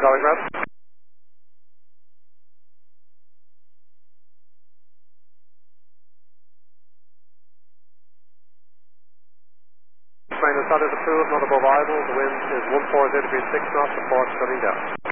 telegraph. Train is approved, not above idle. The wind is 140 between 6 knots and 4 shutting down.